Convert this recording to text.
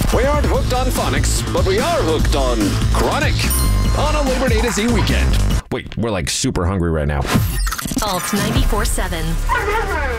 We aren't hooked on phonics, but we are hooked on chronic on a Labor Day to Z weekend. Wait, we're like super hungry right now. Alt 94.7.